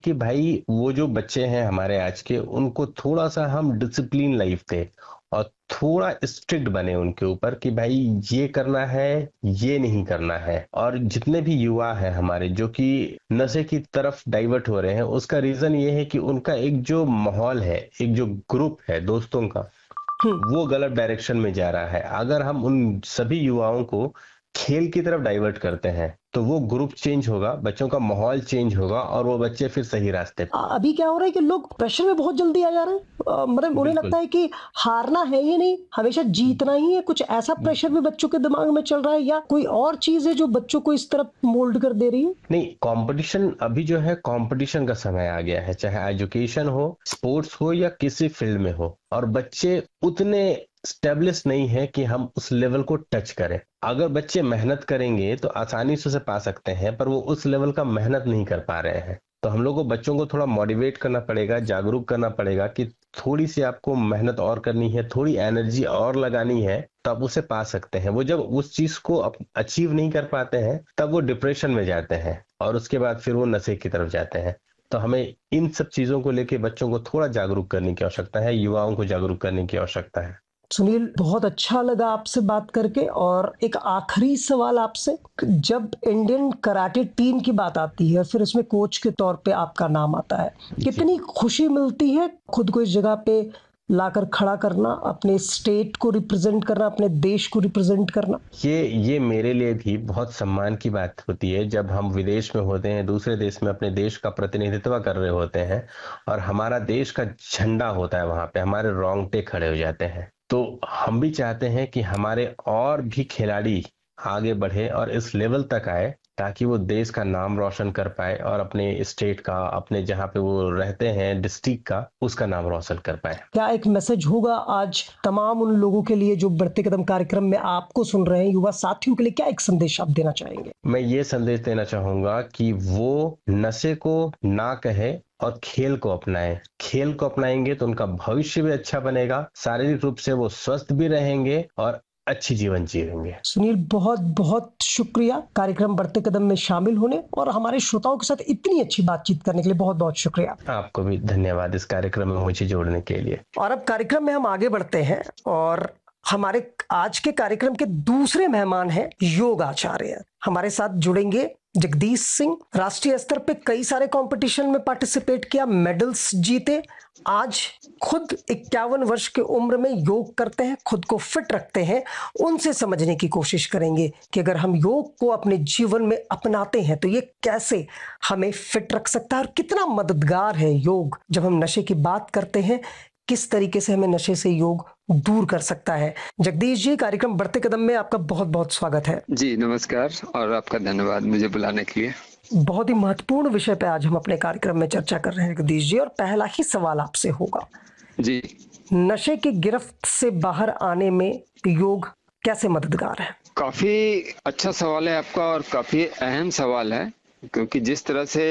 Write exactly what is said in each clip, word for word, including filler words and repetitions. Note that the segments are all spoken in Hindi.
कि भाई वो जो बच्चे हैं हमारे आज के, उनको थोड़ा-सा हम डिसिप्लिन लाइफ दें और थोड़ा स्ट्रिक्ट बने उनके ऊपर कि भाई ये करना है, ये नहीं करना है। और जितने भी युवा हैं हमारे जो कि नशे की तरफ डाइवर्ट हो रहे हैं, उसका रीज़न ये है कि उनका एक जो माहौल है, एक जो ग्रुप है दोस्तों का, हुँ। वो गलत डायरेक्शन में जा रहा है। अगर हम उन सभी युवाओं को खेल की तरफ डाइवर्ट करते हैं, तो वो ग्रुप चेंज होगा, बच्चों का माहौल चेंज होगा और वो बच्चे फिर सही रास्ते अ, पे अभी क्या हो रहा है कि लोग प्रेशर में बहुत जल्दी आ जा रहे हैं। अ, मतलब उन्हें बिल्कुल। लगता है कि हारना है ही नहीं, हमेशा जीतना ही है। कुछ ऐसा प्रेशर भी बच्चों के दिमाग में चल रहा है या कोई और चीज़ है जो बच्चों को इस तरफ मोल्ड कर दे रही है? नहीं, कंपटीशन अभी जो है कंपटीशन का समय आ गया है, चाहे एजुकेशन हो, स्पोर्ट्स हो या किसी फील्ड में हो, और बच्चे उतने स्टेब्लिश नहीं है कि हम उस लेवल को टच करें। अगर बच्चे मेहनत करेंगे तो आसानी से उसे पा सकते हैं, पर वो उस लेवल का मेहनत नहीं कर पा रहे हैं। तो हम लोग को बच्चों को थोड़ा मोटिवेट करना पड़ेगा, जागरूक करना पड़ेगा कि थोड़ी सी आपको मेहनत और करनी है, थोड़ी एनर्जी और लगानी है, तो आप उसे पा सकते हैं। वो जब उस चीज को अचीव नहीं कर पाते हैं, तब वो डिप्रेशन में जाते हैं और उसके बाद फिर वो नशे की तरफ जाते हैं। तो हमें इन सब चीजों को लेके बच्चों को थोड़ा जागरूक करने की आवश्यकता है, युवाओं को जागरूक करने की आवश्यकता है। सुनील, बहुत अच्छा लगा आपसे बात करके और एक आखिरी सवाल आपसे, जब इंडियन कराटे टीम की बात आती है, फिर उसमें कोच के तौर पे आपका नाम आता है, जी। कितनी खुशी मिलती है खुद को इस जगह पे लाकर खड़ा करना, अपने स्टेट को रिप्रेज़ेंट करना, अपने देश को रिप्रेज़ेंट करना? ये ये मेरे लिए भी बहुत सम्मान की बात होती है जब हम विदेश में होते हैं, दूसरे देश में अपने देश का प्रतिनिधित्व कर रहे होते हैं और हमारा देश का झंडा होता है वहां पे, हमारे रोंगटे खड़े हो जाते हैं। तो हम भी चाहते हैं कि हमारे और भी खिलाड़ी आगे बढ़े और इस लेवल तक आए, ताकि वो देश का नाम रोशन कर पाए और अपने स्टेट का, अपने जहाँ पे वो रहते हैं डिस्ट्रिक्ट का, उसका नाम रोशन कर पाए। क्या एक मैसेज होगा आज तमाम उन लोगों के लिए जो बढ़ते कदम कार्यक्रम में आपको सुन रहे हैं, युवा साथियों के लिए क्या एक संदेश आप देना चाहेंगे? मैं ये संदेश देना चाहूंगा कि वो नशे को ना कहे और खेल को अपनाएं। खेल को अपनाएंगे तो उनका भविष्य भी अच्छा बनेगा, शारीरिक रूप से वो स्वस्थ भी रहेंगे और अच्छी जीवन जिएंगे। सुनील, बहुत-बहुत शुक्रिया कार्यक्रम बढ़ते कदम में शामिल होने और हमारे श्रोताओं के साथ इतनी अच्छी बातचीत करने के लिए बहुत-बहुत शुक्रिया। आपको भी धन्यवाद इस कार्यक्रम में मुझे जोड़ने के लिए। और अब कार्यक्रम में हम आगे बढ़ते हैं और हमारे आज के कार्यक्रम के दूसरे मेहमान हैं योग आचार्य। हमारे साथ जुड़ेंगे जगदीश सिंह, राष्ट्रीय स्तर पे कई सारे कंपटीशन में पार्टिसिपेट किया, मेडल्स जीते। आज खुद इक्यावन वर्ष की उम्र में योग करते हैं, खुद को फिट रखते हैं। उनसे समझने की कोशिश करेंगे कि अगर हम योग को अपने जीवन में अपनाते हैं तो ये कैसे हमें फिट रख सकता है और कितना मददगार है योग। जब हम नशे की बात करते हैं, किस तरीके से हमें नशे से योग दूर कर सकता है। जगदीश जी, कार्यक्रम बढ़ते कदम में आपका बहुत-बहुत स्वागत है। जी, नमस्कार और आपका धन्यवाद मुझे बुलाने के लिए। बहुत ही महत्वपूर्ण विषय पे आज हम अपने कार्यक्रम में चर्चा कर रहे हैं जगदीश जी, और पहला ही सवाल आपसे होगा। जी। नशे की गिरफ्त से बाहर आने में योग कैसे मददगार है? काफ़ी अच्छा सवाल है आपका और काफ़ी अहम सवाल है, क्योंकि जिस तरह से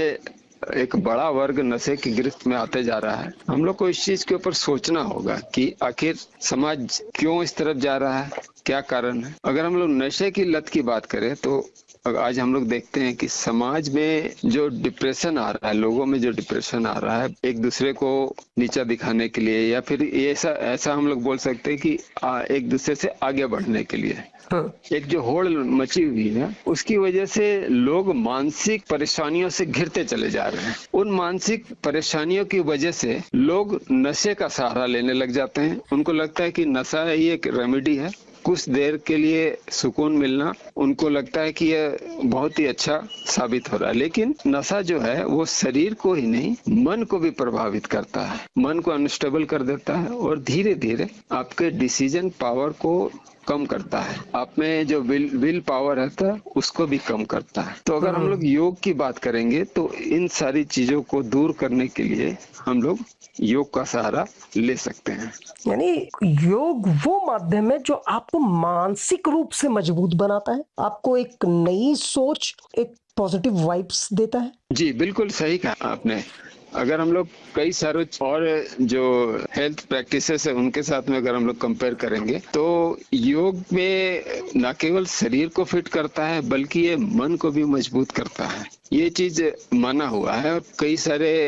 एक बड़ा वर्ग नशे की गिरफ्त में आते जा रहा है, हम लोग को इस चीज के ऊपर सोचना होगा कि आखिर समाज क्यों इस तरफ जा रहा है, क्या कारण है। अगर हम लोग नशे की लत की बात करें तो आज हम लोग देखते हैं कि समाज में जो डिप्रेशन आ रहा है, लोगों में जो डिप्रेशन आ रहा है, एक दूसरे को नीचा दिखाने के लिए या फिर ऐसा ऐसा हम लोग बोल सकते हैं कि एक दूसरे से आगे बढ़ने के लिए एक जो होड़ मची हुई है, उसकी वजह से लोग मानसिक परेशानियों से घिरते चले जा रहे हैं। उन मानसिक परेशानियों की वजह से लोग नशे का सहारा लेने लग जाते हैं। उनको लगता है कि नशा ही एक रेमेडी है, कुछ देर के लिए सुकून मिलना उनको लगता है कि यह बहुत ही अच्छा साबित हो रहा है। लेकिन नशा जो है वो शरीर को ही नहीं, मन को भी प्रभावित करता है, मन को अनस्टेबल कर देता है और धीरे धीरे आपके डिसीजन पावर को कम करता है। आप में जो विल विल पावर रहता है उसको भी कम करता है। तो अगर हम लोग योग की बात करेंगे तो इन सारी चीजों को दूर करने के लिए हम लोग योग का सहारा ले सकते हैं। यानी योग वो माध्यम है जो आपको मानसिक रूप से मजबूत बनाता है, आपको एक नई सोच, एक पॉजिटिव वाइब्स देता है। जी बिल्कुल सही कहा आपने। अगर हम लोग कई सारे और जो हेल्थ प्रैक्टिसेस है उनके साथ में अगर हम लोग कंपेयर करेंगे तो योग में न केवल शरीर को फिट करता है बल्कि ये मन को भी मजबूत करता है। ये चीज माना हुआ है और कई सारे